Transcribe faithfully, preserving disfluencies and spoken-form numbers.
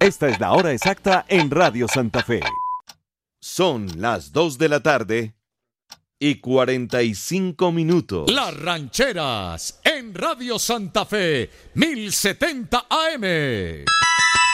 Esta es la hora exacta en Radio Santa Fe. Son las dos de la tarde y cuarenta y cinco minutos. Las Rancheras en Radio Santa Fe, mil setenta A M.